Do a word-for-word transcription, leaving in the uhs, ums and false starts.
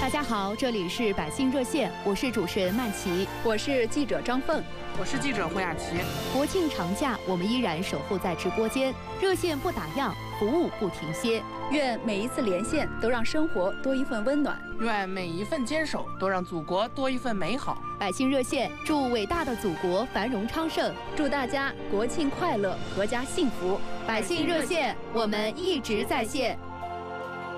大家好，这里是百姓热线，我是主持人曼琪， 我是记者张凤， 我是记者胡雅琪。 国庆长假，我们依然守候在直播间，热线不打烊，服务不停歇。 愿每一次连线都让生活多一份温暖， 愿每一份坚守都让祖国多一份美好。 百姓热线祝伟大的祖国繁荣昌盛， 祝大家国庆快乐，阖家幸福。 百姓热线，我们一直在线。